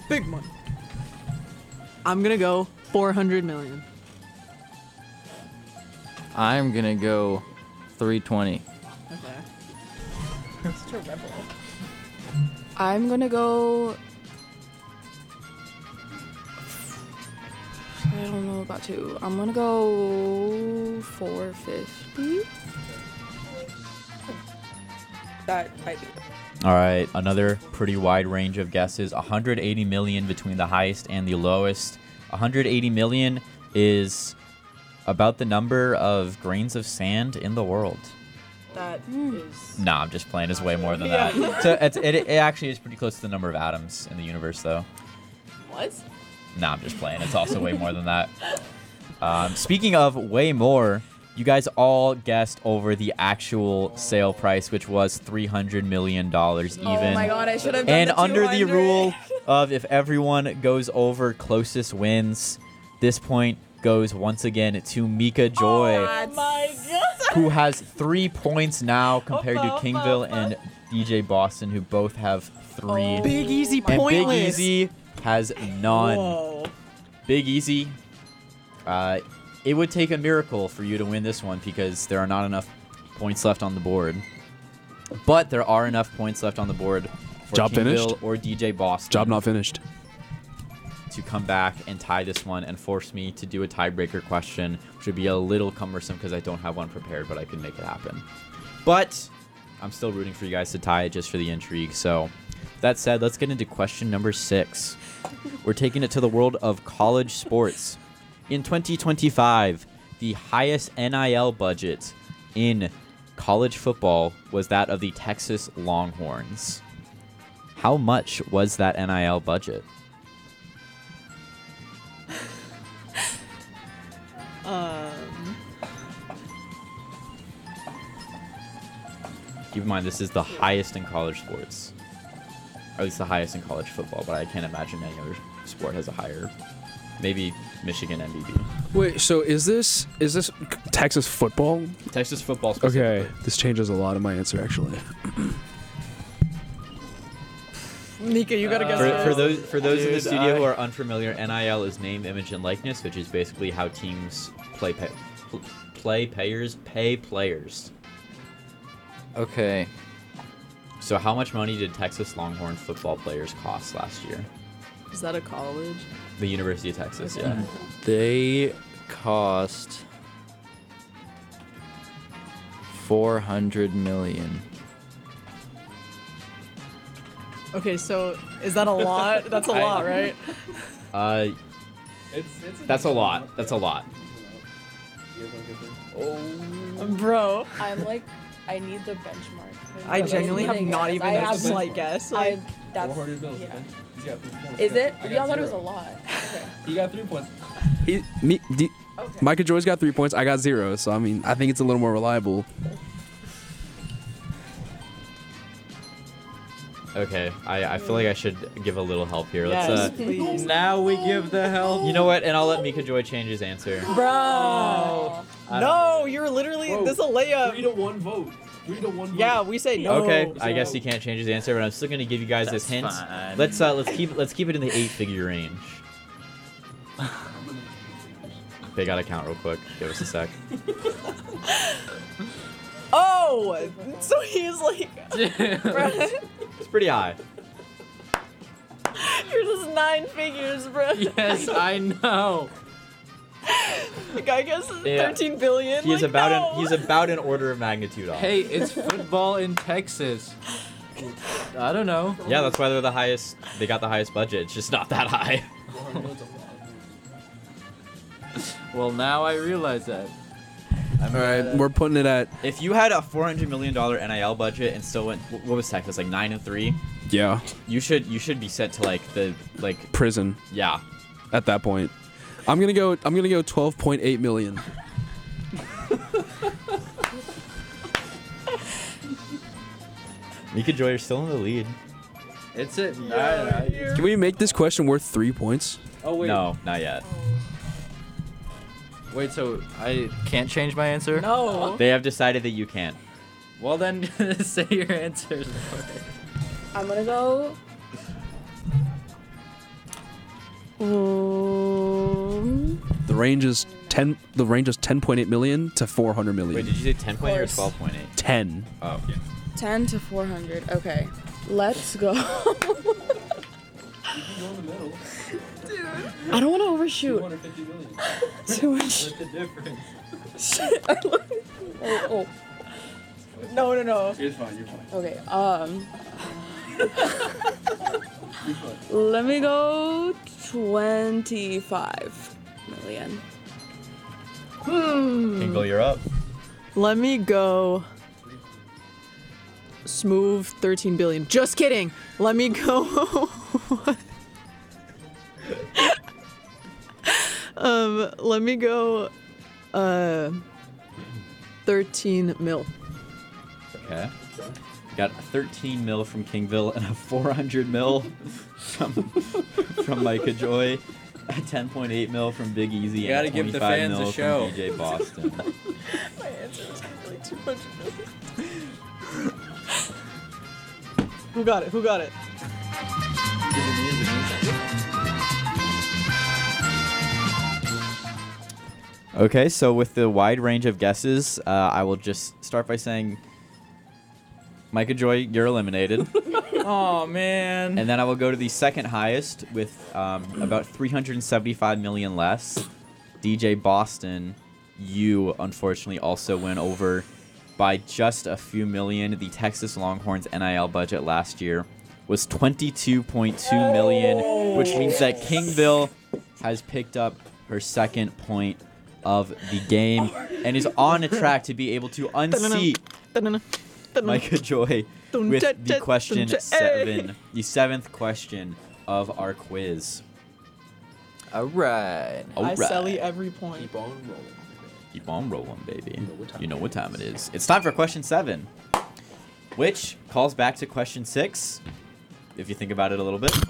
Big money. I'm gonna go 400 million. I'm gonna go 320. Okay. Such a rebel. I'm gonna go. I don't know about two. I'm gonna go 450. That might be. All right, another pretty wide range of guesses. 180 million between the highest and the lowest. 180 million is about the number of grains of sand in the world. That is. Nah, I'm just playing. It's way more than that. So it actually is pretty close to the number of atoms in the universe, though. What? Nah, I'm just playing. It's also way more than that. Speaking of way more, you guys all guessed over the actual sale price, which was $300 million even. Oh my god, I should have done And the under the 200. rule of if everyone goes over, closest wins, this point goes once again to Mika Joy, Oh my god. who has 3 points now compared to Kingville and DJ Boston, who both have 3. Big Easy And pointless. Big Easy has none. Whoa. Big Easy, it would take a miracle for you to win this one because there are not enough points left on the board. But there are enough points left on the board for Job Kingville finished? or DJ Boston Job not finished. to come back and tie this one and force me to do a tiebreaker question, which would be a little cumbersome because I don't have one prepared, but I can make it happen. But I'm still rooting for you guys to tie it just for the intrigue. So that said, let's get into question number 6. We're taking it to the world of college sports. In 2025, the highest NIL budget in college football was that of the Texas Longhorns. How much was that NIL budget? Keep in mind, this is the highest in college sports. Or at least the highest in college football, but I can't imagine any other sport has a higher. Maybe Michigan MBB. Wait, so is this Texas football? Texas football specifically. Okay, this changes a lot of my answer actually. Mika, you gotta guess For those in the Dude, studio who are unfamiliar, NIL is name, image, and likeness, which is basically how teams pay players. Okay. So how much money did Texas Longhorn football players cost last year? Is that a college? The University of Texas, yeah. They cost 400 million. Okay, so is that a lot? That's a lot, right? That's a lot. That's a lot. Bro, I'm like, I need the benchmark. I genuinely have Kidding, not guys. even I a have- slight guess. I that's 400 mils. yeah. Okay. He's got 3 points. Is it? I got Y'all thought it 0. was a lot. Okay. He got 3 points. Okay. Micah Joy's got 3 points. I got 0. So I mean, I think it's a little more reliable. Okay, I feel like I should give a little help here. Yes, Let's please. Now we give the help. you know what? And I'll let Mika Joy change his answer. Bro. No, you're literally. Whoa. This is a layup. 3 to 1 vote. 3 to 1 vote. Yeah, we say no. Okay, I guess he can't change his answer, but I'm still gonna give you guys this hint. fine. Let's keep it in the 8-figure range. They gotta count real quick. Give us a sec. Oh, so he's like. Bro, It's pretty high. you're just 9 figures, bro. Yes, I know. The guy guesses Yeah. 13 billion. He's like, about no. he's about an order of magnitude off. Hey, it's football in Texas. I don't know. Yeah, that's why they're the highest. They got the highest budget. It's just not that high. 400 mils is a lot. Well, now I realize that. All right, we're putting it at If you had a $400 million NIL budget and still went, what was Texas, like 9-3? yeah You should be sent to like prison yeah. at that point. I'm gonna go 12.8 million. Mika Joy, you're still in the lead. It's it. Can we make this question worth 3 points? Oh wait. No, not yet. Wait, so I can't change my answer? No. They have decided that you can't. Well then, say your answers. I'm gonna go The range is 10. The range is 10.8 million to 400 million. Wait, did you say 10.8 or course. 12.8? 10. Oh, yeah. 10 to 400. Okay, let's go. You can go in the middle. I don't want to overshoot. 250 million. Too much. What's the difference? Shit. Oh. No. You're fine. You're fine. Okay. You're fine. Let me go 25 million. Kingle, you're up. Let me go. Smooth 13 billion. Just kidding. Let me go. Let me go. 13 mil. Okay. Got 13 mil from Kingville and a 400 mil from Micah Joy, a 10.8 mil from Big Easy, You and gotta give the 25 fans a mil show. from DJ Boston. My answer is like 200 million. Who got it? Okay, so with the wide range of guesses, I will just start by saying, Micah Joy, you're eliminated. Oh man. And then I will go to the second highest with about 375 million less. DJ Boston, you unfortunately also went over by just a few million. The Texas Longhorns NIL budget last year was 22.2 million, which means that Kingville has picked up her second point of the game and is on a track to be able to unseat Micah Joy with the question 7, the 7th question of our quiz. All right. I Sally every point. Keep on rolling. Keep on rolling, baby. what time You know what time it is. It's time for question 7, which calls back to question 6, if you think about it a little bit.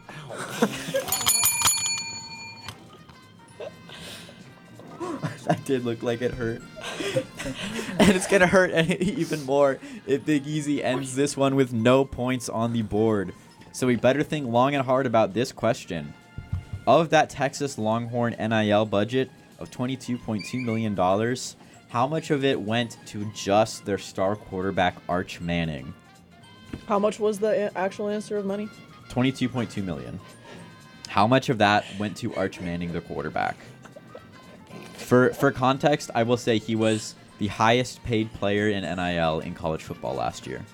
That did look like it hurt. And it's going to hurt even more if Big Easy ends this one with no points on the board. So we better think long and hard about this question. Of that Texas Longhorn NIL budget of $22.2 million, how much of it went to just their star quarterback, Arch Manning? How much was the actual answer of money? 22.2 million. How much of that went to Arch Manning, the quarterback? For context, I will say he was the highest paid player in NIL in college football last year.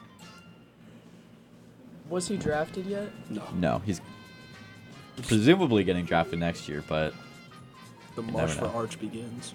Was he drafted yet? No, he's presumably getting drafted next year, but The never march for know. Arch begins.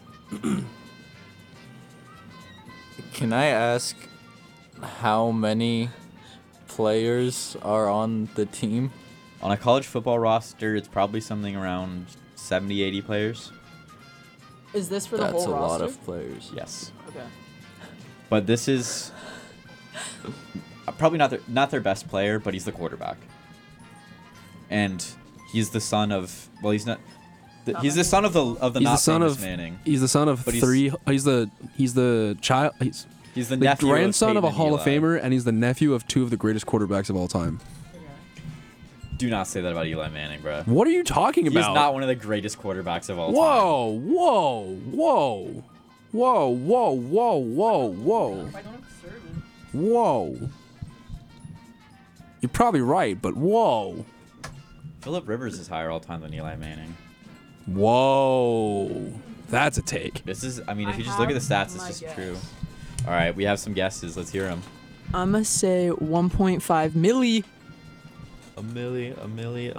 Can I ask how many players are on the team? on a college football roster, it's probably something around 70, 80 players. Is this for the That's whole a roster? lot of players. Yes. Okay. But this is probably not their best player, but he's the quarterback. And he's the son of, well, he's not he's the son of the He's the not son famous of Manning. He's the son of But he's- three. He's the child. He's He's the the nephew grandson of a Peyton Hall and of Eli. Famer, and he's the nephew of two of the greatest quarterbacks of all time. Do not say that about Eli Manning, bro. What are you talking He's about? not one of the greatest quarterbacks of all time. Whoa, whoa, whoa, whoa, whoa, whoa, whoa, whoa, whoa. You're probably right, but whoa, Phillip Rivers is higher all time than Eli Manning. whoa. That's a take. This is, I mean, if I you just look at the have stats, it's my just guess. true. All right, we have some guesses. Let's hear them. I'm gonna say 1.5 milli. A million, A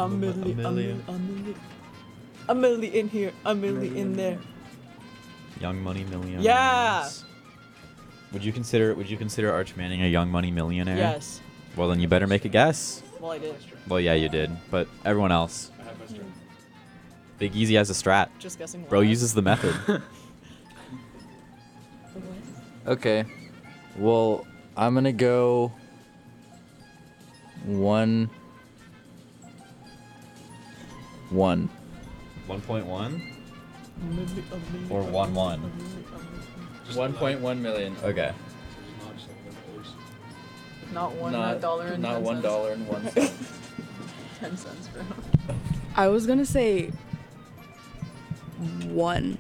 milli in here, a milli in there. Young Money Millionaire. Yeah. Would you consider Arch Manning a Young Money millionaire? Yes. Well, then you better make a guess. Well, I did. Well, yeah, you did, but everyone else. Big Easy has a strat. Just guessing. Bro live. uses the method. Okay. Well, I'm gonna go 1. 1.1 A milli, or 1-1. 1.1 million. Okay. Not one Not dollar and not 10 $1 and 1 cent. 10 cents, bro. I was gonna say 1.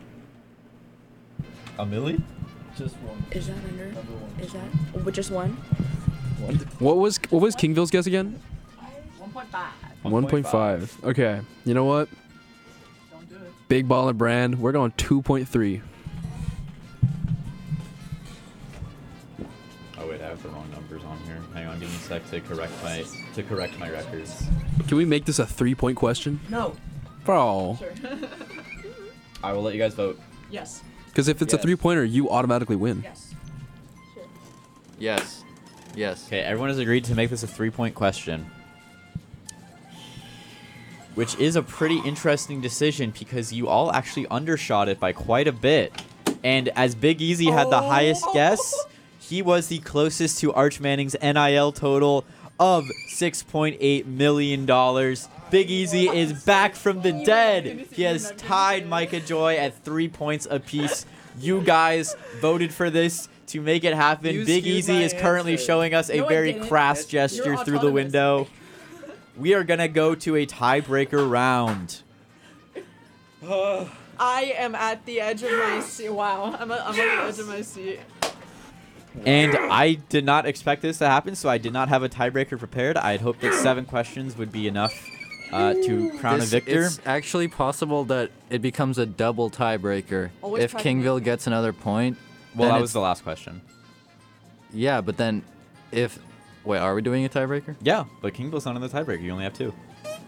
A milli? Just one. Is that under? Number one. Is that just 1? What was Kingville's guess again? 1.5. 1.5. Okay. You know what? Don't do it. Big Baller Brand. We're going 2.3. Oh wait, I have the wrong numbers on here. Hang on, give me a sec to correct my records. Can we make this a 3-point question? No. Bro. Sure. I will let you guys vote. Yes. Because if it's a Yes. 3-pointer, you automatically win. Yes. Sure. Yes. Yes. Okay, everyone has agreed to make this a 3-point question. Which is a pretty interesting decision because you all actually undershot it by quite a bit. And as Big Easy had the highest guess, he was the closest to Arch Manning's NIL total of $6.8 million. Big Easy is back from the dead. He has tied Micah Joy at 3 points apiece. You guys voted for this to make it happen. You Big skewed Easy my is currently answer. showing us a No, I very didn't. crass You're gesture through the autonomous. window. We are going to go to a tiebreaker round. I am at the edge of my seat. Wow. I'm on the edge of my seat. And I did not expect this to happen, so I did not have a tiebreaker prepared. I had hoped that 7 questions would be enough to crown a victor. It's actually possible that it becomes a double tiebreaker Oh, which if tie- Kingville gets another point. Well, then that was it's- the last question. Yeah, but then if wait, are we doing a tiebreaker? Yeah, but Kingville's not in the tiebreaker. You only have 2.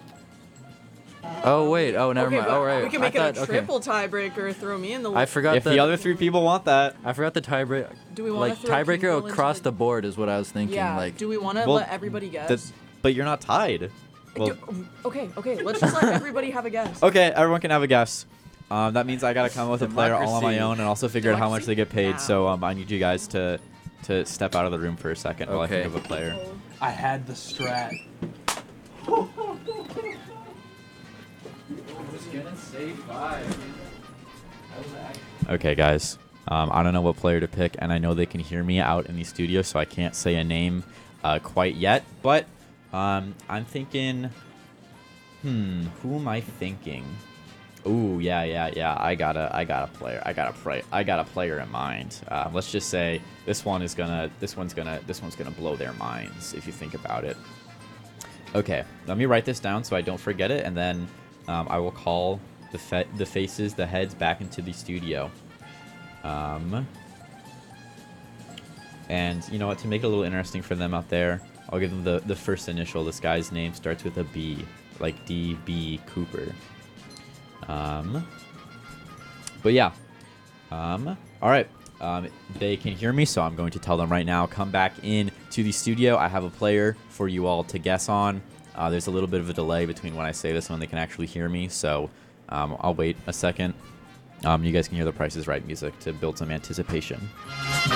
Oh wait, oh never Okay, mind. but Oh right, we can I make it a thought- okay. triple tiebreaker. Throw me in the. I forgot If the other 3 people want that. I forgot the tiebreaker. Do we want Like to throw tiebreaker Kingville into across the board is what I was thinking. Yeah. Like Do we want to Well, let everybody guess? But you're not tied. Well, Okay. Let's just let everybody have a guess. okay, everyone can have a guess. That means I gotta come up with a player all on my Democracy. own and also figure out how much they get paid. Wow. So I need you guys to step out of the room for a second while I think Okay. of a player. I had the strat. Okay, guys. I don't know what player to pick, and I know they can hear me out in the studio, so I can't say a name quite yet. But I'm thinking, who am I thinking? Ooh, yeah. I got a player. I got a player in mind. Let's just say this one's gonna blow their minds if you think about it. Okay, let me write this down so I don't forget it, and then I will call the faces, the heads back into the studio. And you know what? To make it a little interesting for them out there, I'll give them the first initial. This guy's name starts with a B, like D.B. Cooper. But yeah. All right. They can hear me, so I'm going to tell them right now, come back in to the studio. I have a player for you all to guess on. There's a little bit of a delay between when I say this and when they can actually hear me, so I'll wait a second. You guys can hear the Price is Right music to build some anticipation.